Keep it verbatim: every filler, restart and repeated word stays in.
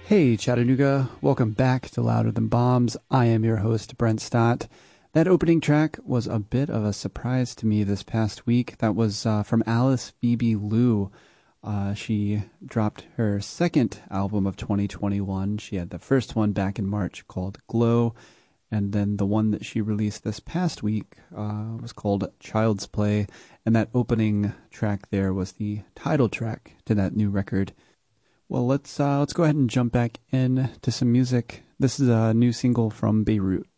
Hey Chattanooga, welcome back to Louder Than Bombs. I am your host, Brent Stott. That opening track was a bit of a surprise to me this past week. That was uh, from Alice Phoebe Liu. Uh, she dropped her second album of twenty twenty-one. She had the first one back in March called Glow, and then the one that she released this past week uh, was called Child's Play, and that opening track there was the title track to that new record. Well, let's uh, let's go ahead and jump back in to some music. This is a new single from Beirut.